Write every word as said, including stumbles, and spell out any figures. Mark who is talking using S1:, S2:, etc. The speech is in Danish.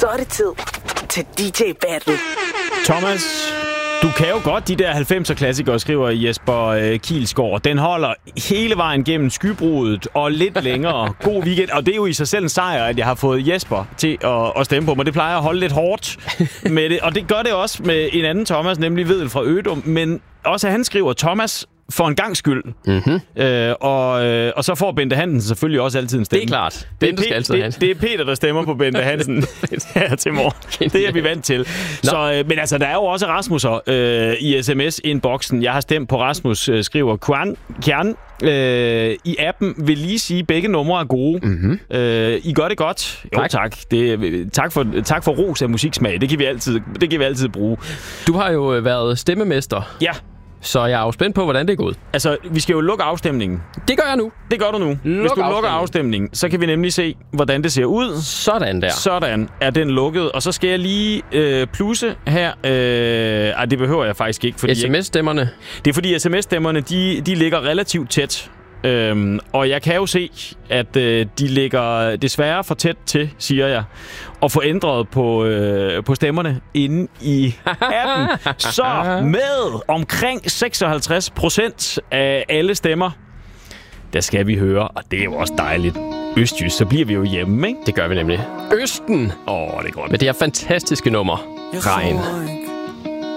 S1: Så er det tid til D J Battle.
S2: Thomas, du kan jo godt de der halvfemser-klassikere, skriver Jesper øh, Kielsgaard. Den holder hele vejen gennem skybrudet og lidt længere. God weekend. Og det er jo i sig selv en sejr, at jeg har fået Jesper til at, at stemme på mig. Det plejer at holde lidt hårdt med det. Og det gør det også med en anden Thomas, nemlig Vedel fra Ødum. Men også at han skriver Thomas for en gang skyld.
S3: Mm-hmm.
S2: Øh, og, øh, og så får Bente Hansen selvfølgelig også altid en stemme.
S3: Det er klart.
S2: Det er,
S3: Bente skal altid have.
S2: det, det er Peter, der stemmer på Bente Hansen her til morgen. Det er vi vant til. Så, øh, men altså, der er jo også Rasmusser øh, i sms-inboxen. Jeg har stemt på Rasmus, øh, skriver Kwan, Kjern. Øh, I appen vil lige sige, at begge numre er gode.
S3: Mm-hmm.
S2: Øh, I gør det godt. Jo, tak. tak. Det, tak, for, tak for ros af musiksmag. Det kan vi altid, det kan vi altid bruge.
S3: Du har jo været stemmemester.
S2: Ja.
S3: Så jeg er jo spændt på, hvordan det er gået.
S2: Altså, vi skal jo lukke afstemningen.
S3: Det gør jeg nu.
S2: Det gør du nu.
S3: Luk
S2: Hvis du
S3: afstemningen.
S2: lukker afstemningen, så kan vi nemlig se, hvordan det ser ud.
S3: Sådan der.
S2: Sådan er den lukket. Og så skal jeg lige øh, plusse her. Øh, ej, det behøver jeg faktisk ikke. Fordi
S3: S M S-stemmerne?
S2: Jeg, det er fordi sms-stemmerne, de, de ligger relativt tæt. Øhm, og jeg kan jo se, at øh, de ligger desværre for tæt til, siger jeg, at få ændret på, øh, på stemmerne inde i appen. Så med omkring seksoghalvtreds procent af alle stemmer, der skal vi høre, og det er jo også dejligt, østjysk, så bliver vi jo hjemme, ikke?
S3: Det gør vi nemlig. Østen!
S2: Åh, oh, det er godt.
S3: Med det her fantastiske nummer, Regn.